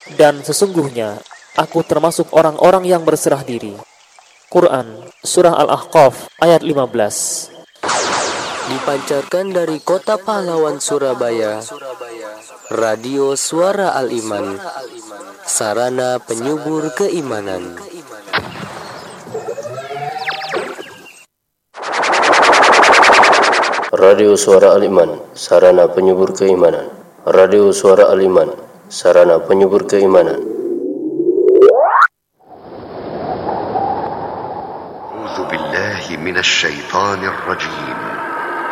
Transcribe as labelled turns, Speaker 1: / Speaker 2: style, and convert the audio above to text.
Speaker 1: Dan sesungguhnya aku termasuk orang-orang yang berserah diri. Quran Surah Al-Ahqaf ayat 15.
Speaker 2: Dipancarkan dari kota pahlawan Surabaya, Radio Suara Al-Iman, sarana penyubur keimanan.
Speaker 3: Radio Suara Al-Iman, sarana penyubur keimanan. Radio Suara Al-Iman, sarana penyubur keimanan.
Speaker 4: A'udzu billahi minasy syaithanir rajim.